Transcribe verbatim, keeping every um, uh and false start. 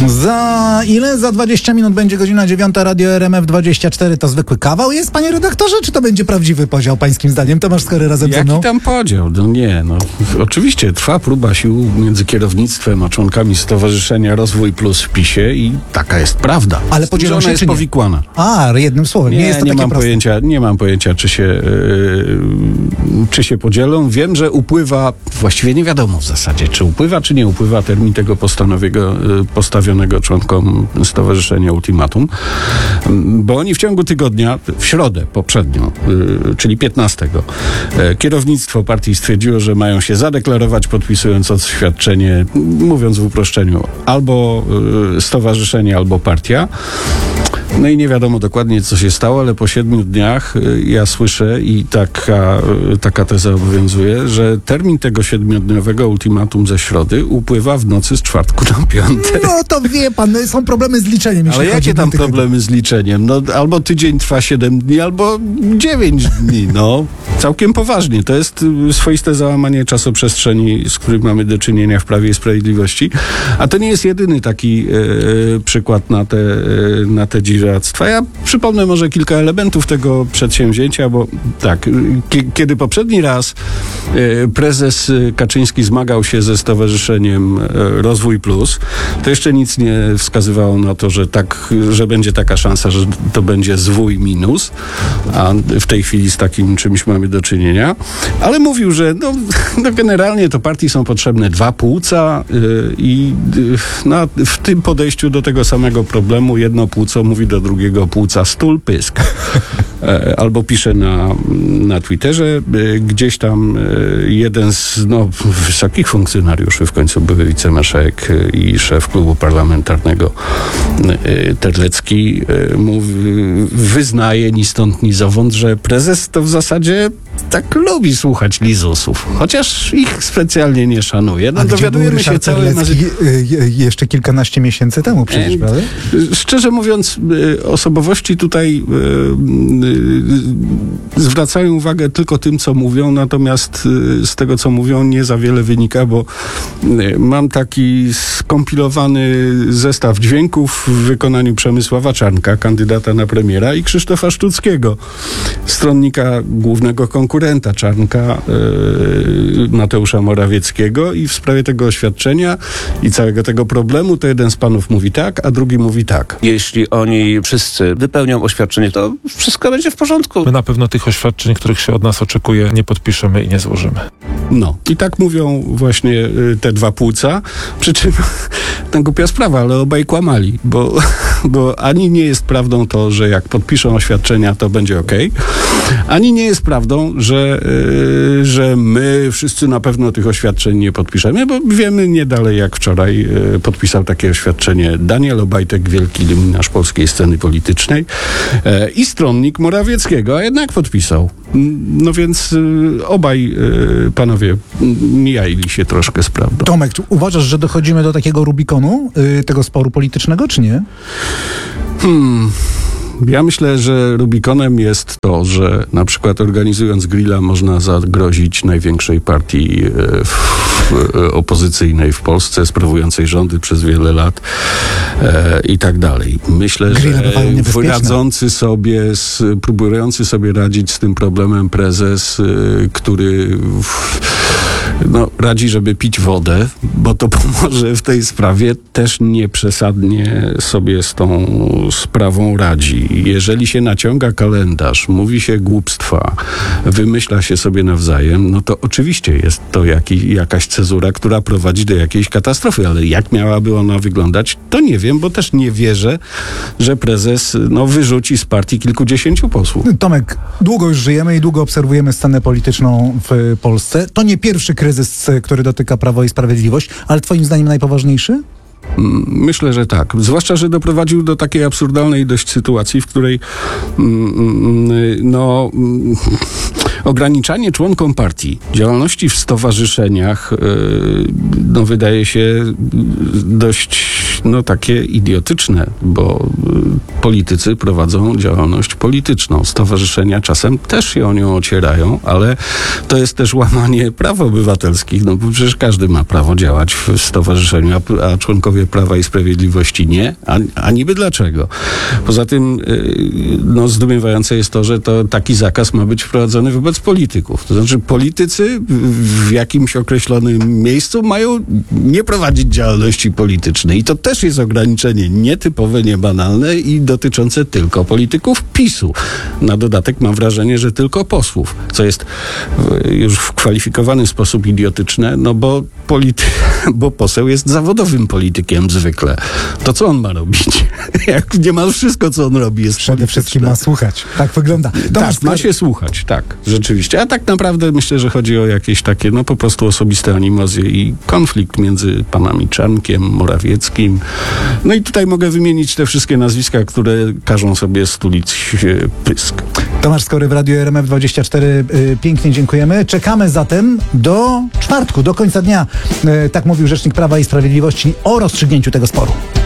Za ile? Za dwadzieścia minut będzie godzina dziewiąta, Radio R M F dwadzieścia cztery. To zwykły kawał jest, panie redaktorze, czy to będzie prawdziwy podział, pańskim zdaniem? Tomasz Skory razem Jaki ze mną. Jaki tam podział? No nie, no. Oczywiście trwa próba sił między kierownictwem a członkami Stowarzyszenia Rozwój Plus w PiSie i taka jest prawda. Ale podzielą się, jest czy nie? powikłana. A, jednym słowem, nie, Nie, jest to nie takie mam proste. pojęcia, nie mam pojęcia, czy się, yy, czy się podzielą. Wiem, że upływa, właściwie nie wiadomo w zasadzie, czy upływa, czy nie upływa termin tego postanowionego, yy, postawionego członkom Stowarzyszenia ultimatum, bo oni w ciągu tygodnia, w środę poprzednią, yy, czyli piętnastego, yy, kierownictwo partii stwierdziło, że mają się zadeklarować, podpisując oświadczenie, mówiąc w uproszczeniu, albo yy, stowarzyszenie, albo partia. No i nie wiadomo dokładnie, co się stało, ale po siedmiu dniach y, ja słyszę i taka, y, taka teza obowiązuje, że termin tego siedmiodniowego ultimatum ze środy upływa w nocy z czwartku na piątek. No to wie pan, są problemy z liczeniem. Ale jeśli chodzi jakie o tam ten tygodnie. problemy z liczeniem? No albo tydzień trwa siedem dni, albo dziewięć dni. No, całkiem poważnie. To jest y, swoiste załamanie czasoprzestrzeni, z którym mamy do czynienia w Prawie i Sprawiedliwości. A to nie jest jedyny taki y, y, przykład na te, y, na te dziwactwa. Ja przypomnę może kilka elementów tego przedsięwzięcia, bo tak, ki- kiedy poprzedni raz y, prezes Kaczyński zmagał się ze Stowarzyszeniem y, Rozwój Plus, to jeszcze nic nie wskazywało na to, że tak, że będzie taka szansa, że to będzie zwój minus, a w tej chwili z takim czymś mamy do czynienia. Ale mówił, że no, no generalnie to partii są potrzebne dwa płuca y, i y, no, w tym podejściu do tego samego problemu jedno płuco mówi do drugiego płuca stul, pysk. E, albo pisze na, na Twitterze, e, gdzieś tam e, jeden z no, wysokich funkcjonariuszy, w końcu były wicemarszałek e, i szef klubu parlamentarnego e, Terlecki, e, mówi, wyznaje ni stąd ni zowąd, że prezes to w zasadzie tak lubi słuchać lizusów, chociaż ich specjalnie nie szanuje. No, A gdzie był dowiadujemy się Ryszard całej Terlecki y, y, jeszcze kilkanaście miesięcy temu przecież, E, prawda? Szczerze mówiąc, y, osobowości tutaj y, y, zwracają uwagę tylko tym, co mówią, natomiast y, z tego, co mówią, nie za wiele wynika, bo y, mam taki skompilowany zestaw dźwięków w wykonaniu Przemysława Czarnka, kandydata na premiera, i Krzysztofa Sztuckiego, stronnika głównego konkurenta Czarnka, y, Mateusza Morawieckiego, i w sprawie tego oświadczenia i całego tego problemu to jeden z panów mówi tak, a drugi mówi tak. Jeśli oni wszyscy wypełnią oświadczenie, to wszystko będzie w porządku. My na pewno tych oświadczeń, których się od nas oczekuje, nie podpiszemy i nie złożymy. No. I tak mówią właśnie y, te dwa płuca, przy czym ta głupia sprawa, ale obaj kłamali, bo, bo ani nie jest prawdą to, że jak podpiszą oświadczenia, to będzie okej, ani nie jest prawdą, że, y, że my wszyscy na pewno tych oświadczeń nie podpiszemy, bo wiemy nie dalej jak wczoraj y, podpisał takie oświadczenie Daniel Obajtek, wielki luminarz polskiej sceny politycznej y, i stronnik Morawieckiego, a jednak podpisał. No więc y, obaj y, panowie mijali się troszkę z prawdą. Tomek, czy uważasz, że dochodzimy do takiego Rubikonu y, tego sporu politycznego, czy nie? Hmm. Ja myślę, że Rubikonem jest to, że na przykład organizując grilla można zagrozić największej partii e, w, e, opozycyjnej w Polsce, sprawującej rządy przez wiele lat e, i tak dalej. Myślę, Grille bywają że niebezpieczne. radzący sobie, z, próbujący sobie radzić z tym problemem prezes, e, który w, no, radzi, żeby pić wodę, bo to pomoże w tej sprawie, też nieprzesadnie sobie z tą sprawą radzi. Jeżeli się naciąga kalendarz, mówi się głupstwa, wymyśla się sobie nawzajem, no to oczywiście jest to jaki, jakaś cezura, która prowadzi do jakiejś katastrofy, ale jak miałaby ona wyglądać, to nie wiem, bo też nie wierzę, że prezes no, wyrzuci z partii kilkudziesięciu posłów. Tomek, długo już żyjemy i długo obserwujemy scenę polityczną w Polsce. To nie pierwszy kryzys, który dotyka Prawo i Sprawiedliwość, ale twoim zdaniem najpoważniejszy? Myślę, że tak. Zwłaszcza, że doprowadził do takiej absurdalnej dość sytuacji, w której no, ograniczanie członkom partii działalności w stowarzyszeniach no, wydaje się dość no takie idiotyczne, bo y, politycy prowadzą działalność polityczną. Stowarzyszenia czasem też się o nią ocierają, ale to jest też łamanie praw obywatelskich, no bo przecież każdy ma prawo działać w stowarzyszeniu, a, a członkowie Prawa i Sprawiedliwości nie, a, a niby dlaczego? Poza tym y, no, zdumiewające jest to, że to taki zakaz ma być wprowadzony wobec polityków. To znaczy politycy w, w jakimś określonym miejscu mają nie prowadzić działalności politycznej i to też jest ograniczenie nietypowe, niebanalne i dotyczące tylko polityków PiSu. Na dodatek mam wrażenie, że tylko posłów, co jest już w kwalifikowany sposób idiotyczne, no bo, polity- bo poseł jest zawodowym politykiem zwykle. To co on ma robić? Jak niemal wszystko, co on robi, jest Przede wszystkim polityczne. ma słuchać. Tak wygląda. Tomasz Tak, ma Skor- się słuchać, tak, rzeczywiście. A tak naprawdę myślę, że chodzi o jakieś takie, no po prostu osobiste animozje i konflikt między panami Czarnkiem, Morawieckim. No i tutaj mogę wymienić te wszystkie nazwiska, które każą sobie stulić e, pysk. Tomasz Skory w Radiu R M F dwadzieścia cztery. Y, Pięknie dziękujemy. Czekamy zatem do czwartku, do końca dnia. Y, Tak mówił rzecznik Prawa i Sprawiedliwości o rozstrzygnięciu tego sporu.